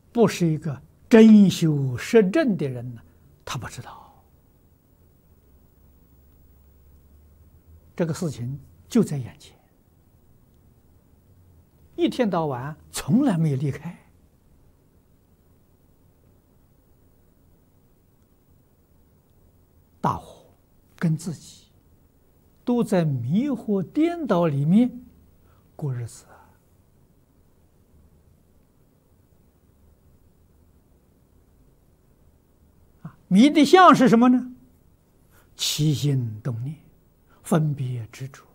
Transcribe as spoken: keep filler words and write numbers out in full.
不是一个真修实证的人呢，他不知道这个事情就在眼前，一天到晚从来没有离开。大伙跟自己都在迷惑颠倒里面过日子啊！迷的相是什么呢？起心动念、分别执着。